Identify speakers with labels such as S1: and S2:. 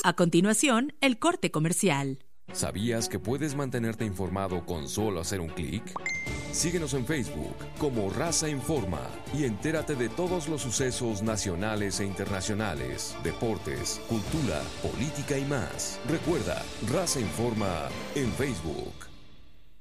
S1: A continuación, el corte comercial.
S2: ¿Sabías que puedes mantenerte informado con solo hacer un clic? Síguenos en Facebook como Raza Informa y entérate de todos los sucesos nacionales e internacionales, deportes, cultura, política y más. Recuerda, Raza Informa en Facebook.